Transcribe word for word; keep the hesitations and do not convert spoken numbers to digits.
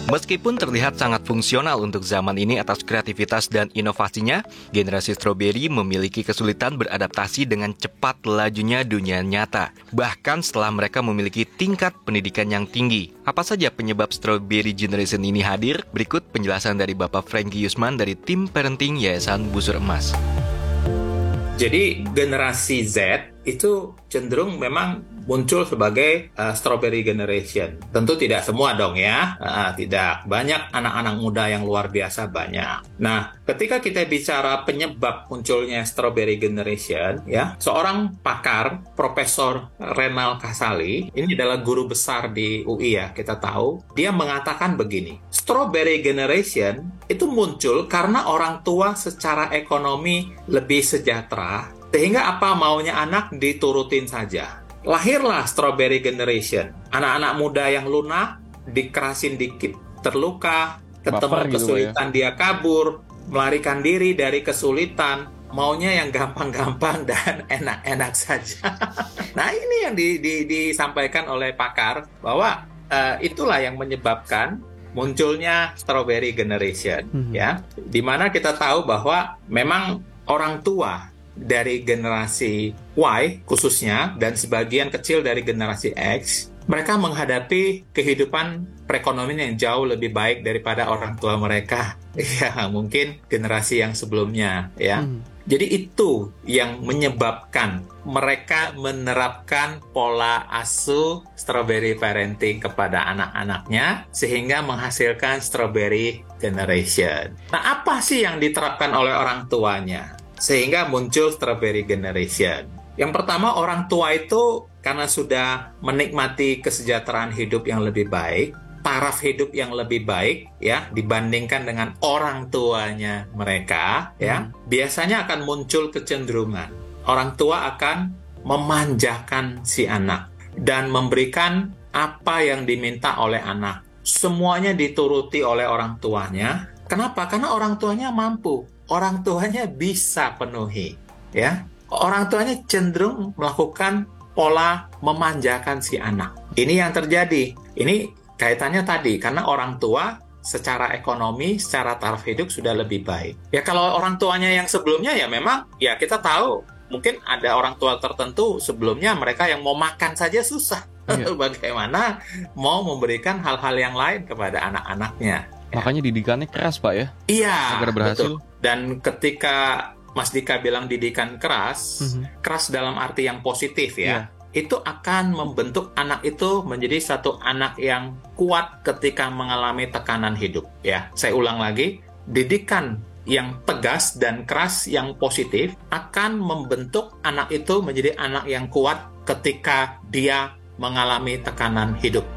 Meskipun terlihat sangat fungsional untuk zaman ini atas kreativitas dan inovasinya, generasi stroberi memiliki kesulitan beradaptasi dengan cepat lajunya dunia nyata. Bahkan setelah mereka memiliki tingkat pendidikan yang tinggi. Apa saja penyebab strawberry generation ini hadir? Berikut penjelasan dari Bapak Franky Yusman dari tim parenting Yayasan Busur Emas. Jadi generasi Z itu cenderung memang muncul sebagai uh, strawberry generation. Tentu tidak semua dong ya, uh, tidak. Banyak anak-anak muda yang luar biasa banyak. Nah, ketika kita bicara penyebab munculnya strawberry generation, ya, seorang pakar, Profesor Renal Kasali, ini adalah guru besar di U I ya, kita tahu, dia mengatakan begini, strawberry generation itu muncul karena orang tua secara ekonomi lebih sejahtera, sehingga apa maunya anak diturutin saja. Lahirlah strawberry generation. Anak-anak muda yang lunak, dikerasin dikit, terluka, ketemu Baper kesulitan gitu ya. dia kabur, melarikan diri dari kesulitan, maunya yang gampang-gampang dan enak-enak saja. Nah, ini yang di, di, disampaikan oleh pakar, bahwa uh, itulah yang menyebabkan munculnya strawberry generation. Hmm. Ya, dimana kita tahu bahwa memang orang tua dari generasi Y khususnya dan sebagian kecil dari generasi X, mereka menghadapi kehidupan perekonomian yang jauh lebih baik daripada orang tua mereka. Ya, mungkin generasi yang sebelumnya, ya. Hmm. Jadi itu yang menyebabkan mereka menerapkan pola asuh strawberry parenting kepada anak-anaknya sehingga menghasilkan strawberry generation. Nah, apa sih yang diterapkan oleh orang tuanya sehingga muncul strawberry generation? Yang pertama, orang tua itu karena sudah menikmati kesejahteraan hidup yang lebih baik, taraf hidup yang lebih baik ya dibandingkan dengan orang tuanya mereka, ya, hmm. biasanya akan muncul kecenderungan orang tua akan memanjakan si anak dan memberikan apa yang diminta oleh anak. Semuanya dituruti oleh orang tuanya. Kenapa? Karena orang tuanya mampu. Orang tuanya bisa penuhi, ya. Orang tuanya cenderung melakukan pola memanjakan si anak. Ini yang terjadi. Ini kaitannya tadi, karena orang tua secara ekonomi, secara taraf hidup sudah lebih baik. Ya, kalau orang tuanya yang sebelumnya ya memang, ya kita tahu, mungkin ada orang tua tertentu sebelumnya mereka yang mau makan saja susah. Iya. Bagaimana mau memberikan hal-hal yang lain kepada anak-anaknya. Makanya didikannya keras, Pak, ya? Iya, agar berhasil. Betul. Dan ketika Mas Dika bilang didikan keras, mm-hmm. keras dalam arti yang positif ya, yeah. itu akan membentuk anak itu menjadi satu anak yang kuat ketika mengalami tekanan hidup. Ya, saya ulang lagi, didikan yang tegas dan keras yang positif akan membentuk anak itu menjadi anak yang kuat ketika dia mengalami tekanan hidup.